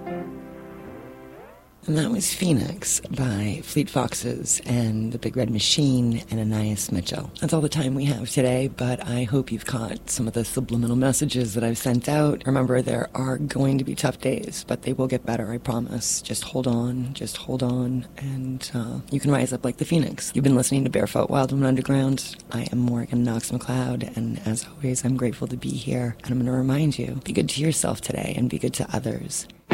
And that was Phoenix by Fleet Foxes and The Big Red Machine and Anais Mitchell. That's all the time we have today, but I hope you've caught some of the subliminal messages that I've sent out. Remember, there are going to be tough days, but they will get better, I promise. Just hold on, and you can rise up like the Phoenix. You've been listening to Barefoot Wild Woman Underground. I am Morgan Knox McLeod, and as always, I'm grateful to be here. And I'm going to remind you, be good to yourself today and be good to others.